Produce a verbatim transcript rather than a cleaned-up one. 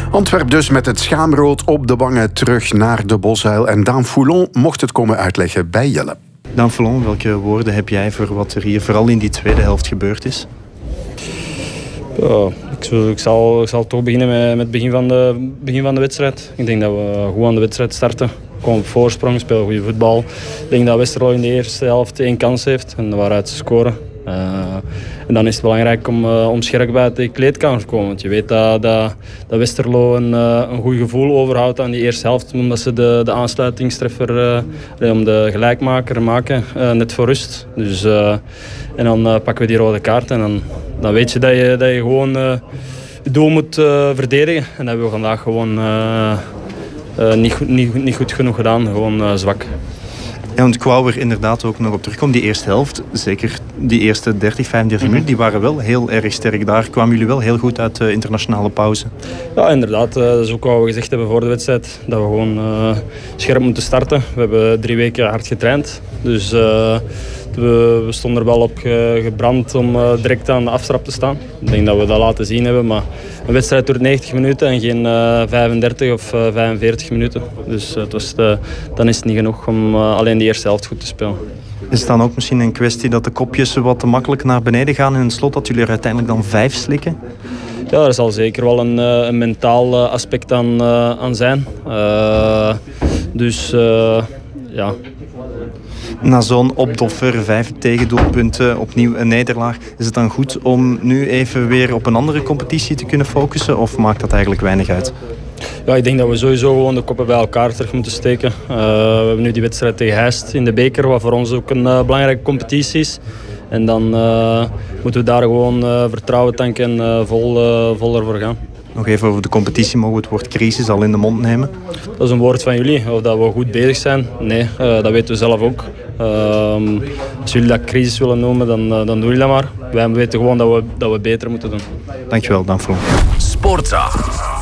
Antwerp dus met het schaamrood op de wangen terug naar de Bosuil. En Daan Foulon mocht het komen uitleggen bij Jelle. Daan Foulon, welke woorden heb jij voor wat er hier vooral in die tweede helft gebeurd is? Oh, ik, zal, ik, zal, ik zal toch beginnen met, met het begin van, de, begin van de wedstrijd. Ik denk dat we goed aan de wedstrijd starten. We komen op voorsprong, spelen goede voetbal. Ik denk dat Westerlo in de eerste helft één kans heeft en waaruit ze scoren. Uh, en dan is het belangrijk om, uh, om scherp bij de kleedkamer te komen. Want je weet dat, dat, dat Westerlo een, uh, een goed gevoel overhoudt aan die eerste helft. Omdat ze de, de aansluitingstreffer, uh, om de gelijkmaker maken, uh, net voor rust. Dus, uh, en dan uh, pakken we die rode kaart. En dan, dan weet je dat je, dat je gewoon uh, je doel moet uh, verdedigen. En dat hebben we vandaag gewoon uh, uh, niet, niet, niet goed genoeg gedaan. Gewoon uh, zwak. Ja, want ik wou er inderdaad ook nog op terugkomen. Die eerste helft, zeker die eerste dertig, vijfendertig minuten, die waren wel heel erg sterk. Daar kwamen jullie wel heel goed uit de internationale pauze. Ja, inderdaad. Dat is ook wat we gezegd hebben voor de wedstrijd. Dat we gewoon uh, scherp moeten starten. We hebben drie weken hard getraind. Dus uh, we, we stonden er wel op ge, gebrand om uh, direct aan de aftrap te staan. Ik denk dat we dat laten zien hebben. Maar een wedstrijd duurt negentig minuten en geen uh, vijfendertig of uh, vijfenveertig minuten. Dus uh, het was de, dan is het niet genoeg om uh, alleen die eerste helft goed te spelen. Is het dan ook misschien een kwestie dat de kopjes wat te makkelijk naar beneden gaan in het slot, dat jullie er uiteindelijk dan vijf slikken? Ja, er zal zeker wel een, een mentaal aspect aan, uh, aan zijn. Uh, dus uh, ja... Na zo'n opdoffer, vijf tegendoelpunten, opnieuw een nederlaag. Is het dan goed om nu even weer op een andere competitie te kunnen focussen? Of maakt dat eigenlijk weinig uit? Ja, ik denk dat we sowieso gewoon de koppen bij elkaar terug moeten steken. Uh, we hebben nu die wedstrijd tegen Heist in de beker, wat voor ons ook een uh, belangrijke competitie is. En dan uh, moeten we daar gewoon uh, vertrouwen tanken en uh, vol, uh, vol ervoor gaan. Nog even over de competitie. Mogen we het woord crisis al in de mond nemen? Dat is een woord van jullie. Of dat we goed bezig zijn? Nee, uh, dat weten we zelf ook. Uh, als jullie dat crisis willen noemen, dan, uh, dan doen jullie dat maar. Wij weten gewoon dat we, dat we beter moeten doen. Dankjewel, Daan Foulon. Sportza.